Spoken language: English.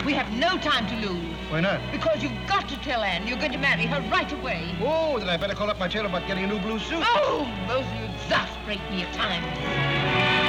We have no time to lose. Why not? Because you've got to tell Anne you're going to marry her right away. Oh, then I better call up my tailor about getting a new blue suit. Oh, both of you exasperate me at times.